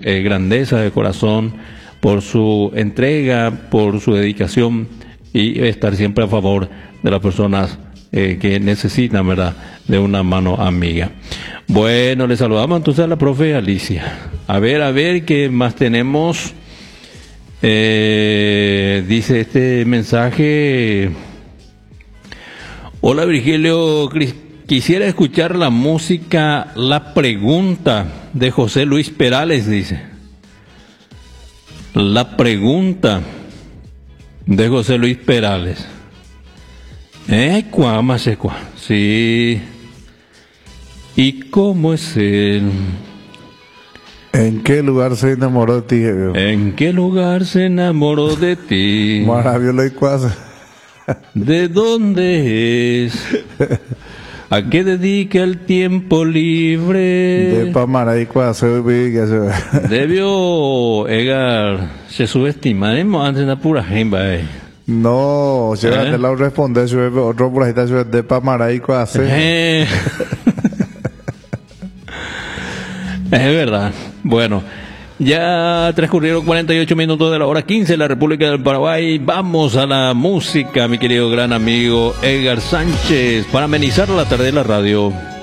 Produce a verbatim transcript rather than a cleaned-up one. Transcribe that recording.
eh, grandeza de corazón, por su entrega, por su dedicación y estar siempre a favor de las personas eh, que necesitan, ¿verdad?, de una mano amiga. Bueno, le saludamos entonces a la profe Alicia. A ver, a ver, ¿qué más tenemos? Eh, dice este mensaje: hola Virgilio, quisiera escuchar la música La Pregunta de José Luis Perales, dice. La Pregunta de José Luis Perales. Eh, cuá, más es cuá. Sí. ¿Y cómo es él? ¿En qué lugar se enamoró de ti? ¿En qué lugar se enamoró de ti? Maravilloso y cuasa. ¿De dónde es? ¿A qué dedica el tiempo libre? De Pamara y cuasa. Debió, Edgar, se subestimaremos antes de la pura jemba, eh. No, si ¿Eh? Te lo responde, otro por ahí está de Pamara y cuasa. Eh. Es verdad. Bueno, ya transcurrieron cuarenta y ocho minutos de la hora quince en la República del Paraguay. Vamos a la música, mi querido gran amigo Edgar Sánchez, para amenizar la tarde de la radio.